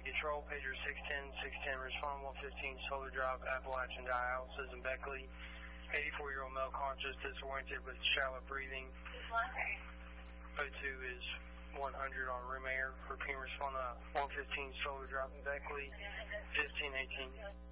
to control, pager 610, respond 115 Solar Drive, Appalachian Dialysis in Beckley. 84-year-old male conscious, disoriented with shallow breathing. O2 is 100 on room air. Repeat respond 115 Solar Drive in Beckley, 1518.